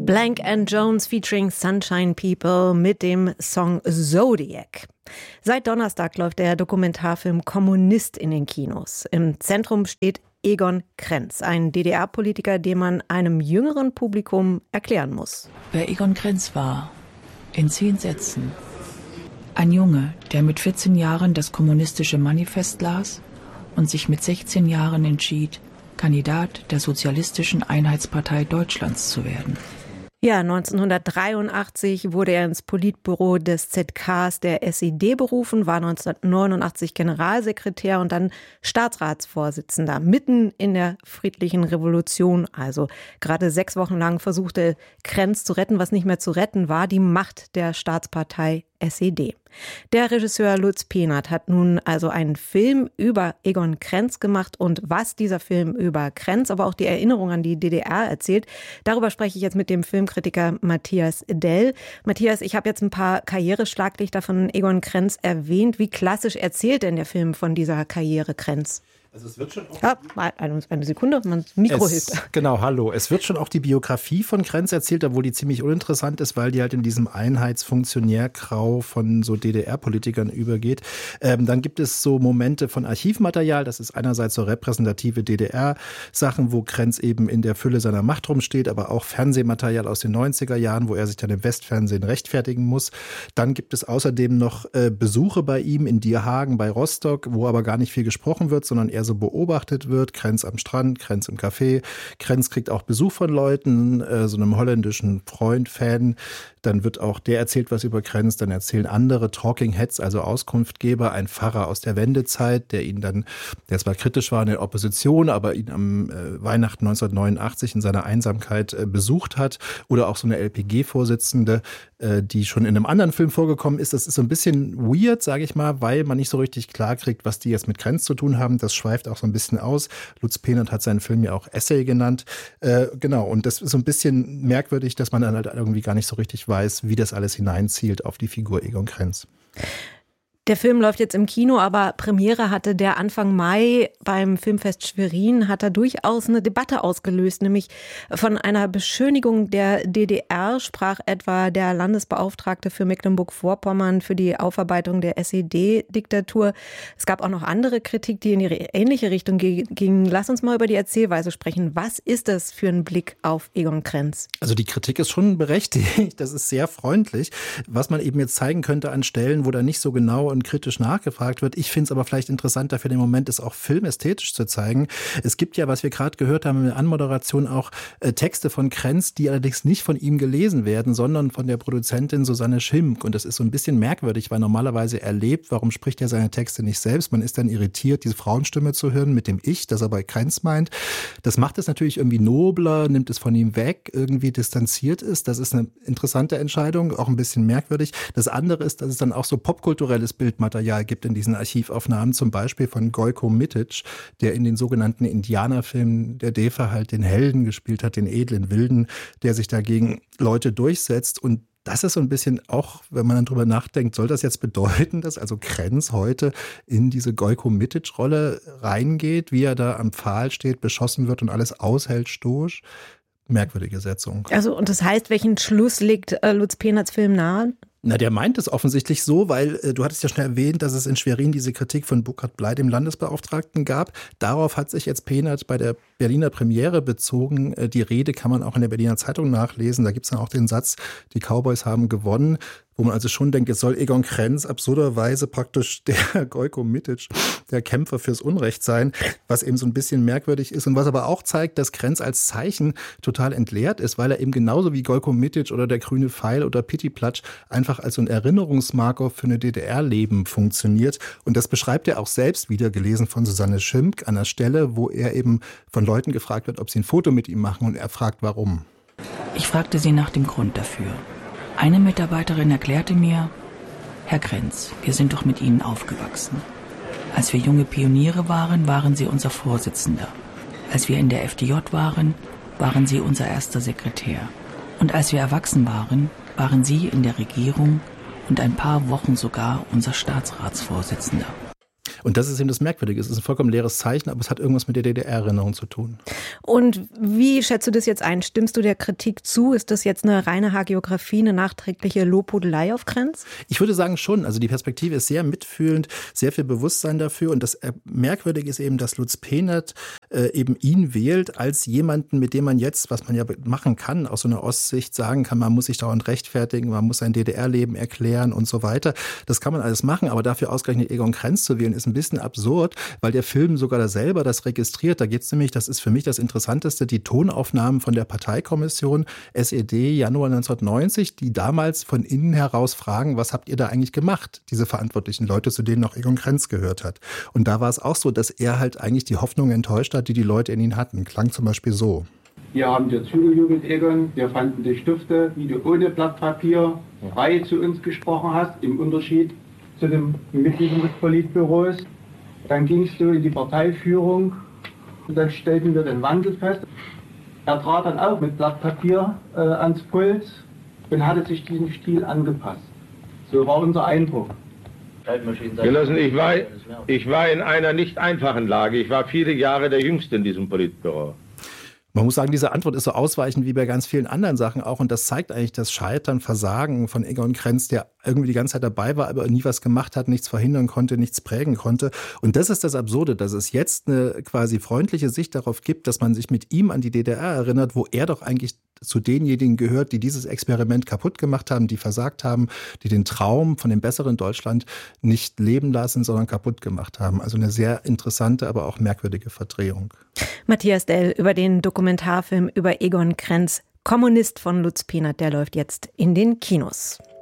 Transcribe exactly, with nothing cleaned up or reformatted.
Blank and Jones featuring Sunshine People mit dem Song Zodiac. Seit Donnerstag läuft der Dokumentarfilm Kommunist in den Kinos. Im Zentrum steht Egon Krenz, ein D D R-Politiker, den man einem jüngeren Publikum erklären muss. Wer Egon Krenz war, in zehn Sätzen. Ein Junge, der mit vierzehn Jahren das kommunistische Manifest las und sich mit sechzehn Jahren entschied, Kandidat der Sozialistischen Einheitspartei Deutschlands zu werden. Ja, neunzehnhundertdreiundachtzig wurde er ins Politbüro des Z Ks der S E D berufen, war neunzehnhundertneunundachtzig Generalsekretär und dann Staatsratsvorsitzender, mitten in der friedlichen Revolution. Also gerade sechs Wochen lang versuchte Krenz zu retten, was nicht mehr zu retten war, die Macht der Staatspartei S E D. Der Regisseur Lutz Pehnert hat nun also einen Film über Egon Krenz gemacht und was dieser Film über Krenz, aber auch die Erinnerung an die D D R erzählt, darüber spreche ich jetzt mit dem Filmkritiker Matthias Dell. Matthias, ich habe jetzt ein paar Karriereschlaglichter von Egon Krenz erwähnt. Wie klassisch erzählt denn der Film von dieser Karriere Krenz? Also es wird schon auch ja, eine, eine Sekunde, mein Mikro es, hilft. Genau, hallo. Es wird schon auch die Biografie von Krenz erzählt, obwohl die ziemlich uninteressant ist, weil die halt in diesem Einheitsfunktionärgrau von so D D R-Politikern übergeht. Ähm, dann gibt es so Momente von Archivmaterial. Das ist einerseits so repräsentative D D R-Sachen, wo Krenz eben in der Fülle seiner Macht rumsteht, aber auch Fernsehmaterial aus den neunziger Jahren, wo er sich dann im Westfernsehen rechtfertigen muss. Dann gibt es außerdem noch äh, Besuche bei ihm in Dierhagen, bei Rostock, wo aber gar nicht viel gesprochen wird, sondern eher so beobachtet wird. Krenz am Strand, Krenz im Café. Krenz kriegt auch Besuch von Leuten, äh, so einem holländischen Freund, Fan. Dann wird auch der erzählt was über Krenz. Dann erzählen andere Talking Heads, also Auskunftgeber, ein Pfarrer aus der Wendezeit, der ihn dann, der zwar kritisch war in der Opposition, aber ihn am äh, Weihnachten neunzehnhundertneunundachtzig in seiner Einsamkeit äh, besucht hat. Oder auch so eine L P G-Vorsitzende, äh, die schon in einem anderen Film vorgekommen ist. Das ist so ein bisschen weird, sage ich mal, weil man nicht so richtig klar kriegt, was die jetzt mit Krenz zu tun haben. Das schweift auch so ein bisschen aus. Lutz Pehnert hat seinen Film ja auch Essay genannt. Äh, genau, und das ist so ein bisschen merkwürdig, dass man dann halt irgendwie gar nicht so richtig weiß, wie das alles hineinzielt auf die Figur Egon Krenz. Der Film läuft jetzt im Kino, aber Premiere hatte der Anfang Mai beim Filmfest Schwerin, hat er durchaus eine Debatte ausgelöst, nämlich von einer Beschönigung der D D R sprach etwa der Landesbeauftragte für Mecklenburg-Vorpommern für die Aufarbeitung der S E D-Diktatur. Es gab auch noch andere Kritik, die in die ähnliche Richtung ging. Lass uns mal über die Erzählweise sprechen. Was ist das für ein Blick auf Egon Krenz? Also die Kritik ist schon berechtigt, das ist sehr freundlich. Was man eben jetzt zeigen könnte an Stellen, wo da nicht so genau und kritisch nachgefragt wird. Ich finde es aber vielleicht interessanter für den Moment, es auch filmästhetisch zu zeigen. Es gibt ja, was wir gerade gehört haben in der Anmoderation, auch äh, Texte von Krenz, die allerdings nicht von ihm gelesen werden, sondern von der Produzentin Susanne Schimk. Und das ist so ein bisschen merkwürdig, weil normalerweise er lebt. Warum spricht er seine Texte nicht selbst? Man ist dann irritiert, diese Frauenstimme zu hören mit dem Ich, das er bei Krenz meint. Das macht es natürlich irgendwie nobler, nimmt es von ihm weg, irgendwie distanziert ist. Das ist eine interessante Entscheidung, auch ein bisschen merkwürdig. Das andere ist, dass es dann auch so popkulturelles Bild Bildmaterial gibt in diesen Archivaufnahmen, zum Beispiel von Gojko Mitic, der in den sogenannten Indianerfilmen der D E F A halt den Helden gespielt hat, den edlen Wilden, der sich dagegen Leute durchsetzt. Und das ist so ein bisschen auch, wenn man dann drüber nachdenkt, soll das jetzt bedeuten, dass also Krenz heute in diese Gojko Mitic-Rolle reingeht, wie er da am Pfahl steht, beschossen wird und alles aushält stoisch? Merkwürdige Setzung. Also, und das heißt, welchen Schluss legt äh, Lutz Pehnerts Film nahe? Na, der meint es offensichtlich so, weil äh, du hattest ja schon erwähnt, dass es in Schwerin diese Kritik von Burkhard Bley, dem Landesbeauftragten, gab. Darauf hat sich jetzt Pehnert bei der Berliner Premiere bezogen. Äh, die Rede kann man auch in der Berliner Zeitung nachlesen. Da gibt es dann auch den Satz, die Cowboys haben gewonnen. Wo man also schon denkt, jetzt soll Egon Krenz absurderweise praktisch der Gojko Mitic, der Kämpfer fürs Unrecht sein, was eben so ein bisschen merkwürdig ist und was aber auch zeigt, dass Krenz als Zeichen total entleert ist, weil er eben genauso wie Gojko Mitic oder der grüne Pfeil oder Pitti Platsch einfach als so ein Erinnerungsmarker für eine D D R-Leben funktioniert. Und das beschreibt er auch selbst wieder, gelesen von Susanne Schimk, an der Stelle, wo er eben von Leuten gefragt wird, ob sie ein Foto mit ihm machen und er fragt, warum. Ich fragte sie nach dem Grund dafür. Eine Mitarbeiterin erklärte mir, Herr Krenz, wir sind doch mit Ihnen aufgewachsen. Als wir junge Pioniere waren, waren Sie unser Vorsitzender. Als wir in der F D J waren, waren Sie unser erster Sekretär. Und als wir erwachsen waren, waren Sie in der Regierung und ein paar Wochen sogar unser Staatsratsvorsitzender. Und das ist eben das Merkwürdige. Es ist ein vollkommen leeres Zeichen, aber es hat irgendwas mit der D D R-Erinnerung zu tun. Und wie schätzt du das jetzt ein? Stimmst du der Kritik zu? Ist das jetzt eine reine Hagiografie, eine nachträgliche Lobhudelei auf Krenz? Ich würde sagen schon. Also die Perspektive ist sehr mitfühlend, sehr viel Bewusstsein dafür. Und das Merkwürdige ist eben, dass Lutz Pehnert äh, eben ihn wählt als jemanden, mit dem man jetzt, was man ja machen kann, aus so einer Ostsicht sagen kann, man muss sich dauernd rechtfertigen, man muss sein D D R-Leben erklären und so weiter. Das kann man alles machen, aber dafür ausgerechnet Egon Krenz zu wählen, ist ein bisschen absurd, weil der Film sogar da selber das registriert. Da geht es nämlich, das ist für mich das Interessanteste, die Tonaufnahmen von der Parteikommission S E D Januar neunzehnhundertneunzig, die damals von innen heraus fragen, was habt ihr da eigentlich gemacht, diese verantwortlichen Leute, zu denen noch Egon Krenz gehört hat. Und da war es auch so, dass er halt eigentlich die Hoffnung enttäuscht hat, die die Leute in ihn hatten. Klang zum Beispiel so. Wir haben dir zugejubelt, Egon. Wir fanden dich dufte, wie du ohne Blatt Papier frei zu uns gesprochen hast, im Unterschied zu den Mitgliedern des Politbüros. Dann gingst du in die Parteiführung und dann stellten wir den Wandel fest. Er trat dann auch mit Blatt Papier äh, ans Pult und hatte sich diesem Stil angepasst. So war unser Eindruck. Genossen, ich war, ich war in einer nicht einfachen Lage. Ich war viele Jahre der Jüngste in diesem Politbüro. Man muss sagen, diese Antwort ist so ausweichend wie bei ganz vielen anderen Sachen auch. Und das zeigt eigentlich das Scheitern, Versagen von Egon Krenz, der irgendwie die ganze Zeit dabei war, aber nie was gemacht hat, nichts verhindern konnte, nichts prägen konnte. Und das ist das Absurde, dass es jetzt eine quasi freundliche Sicht darauf gibt, dass man sich mit ihm an die D D R erinnert, wo er doch eigentlich zu denjenigen gehört, die dieses Experiment kaputt gemacht haben, die versagt haben, die den Traum von dem besseren Deutschland nicht leben lassen, sondern kaputt gemacht haben. Also eine sehr interessante, aber auch merkwürdige Verdrehung. Matthias Dell über den Dokumentarfilm über Egon Krenz, Kommunist von Lutz Pehnert, der läuft jetzt in den Kinos.